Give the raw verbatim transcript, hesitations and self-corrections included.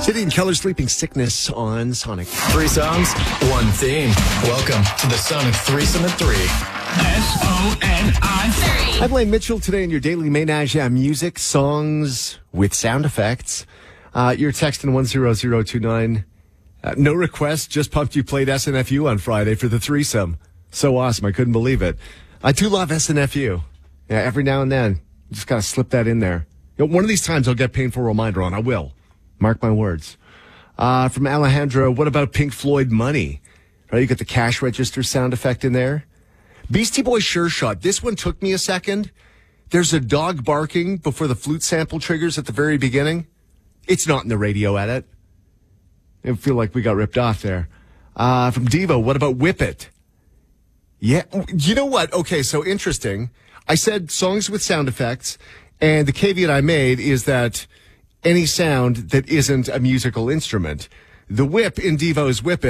City and Keller Sleeping Sickness on Sonic. Three songs, one theme. Welcome to the Sonic Threesome at Three. S O N I three. I'm Blaine Mitchell today in your daily Ménage à Music, songs with sound effects. Uh, you're texting one zero zero two nine. Uh, no request, just pumped you played S N F U on Friday for the threesome. So awesome, I couldn't believe it. I do love S N F U. Yeah, every now and then, you just gotta slip that in there. You know, one of these times I'll get painful reminder on. I will. Mark my words. Uh, from Alejandra, what about Pink Floyd Money? Right, you got the cash register sound effect in there. Beastie Boys Sure Shot. This one took me a second. There's a dog barking before the flute sample triggers at the very beginning. It's not in the radio edit. I feel like we got ripped off there. Uh, from Devo, what about Whip It? Yeah, you know what? Okay, so interesting. I said songs with sound effects, and the caveat I made is that any sound that isn't a musical instrument. The whip in Devo's Whip It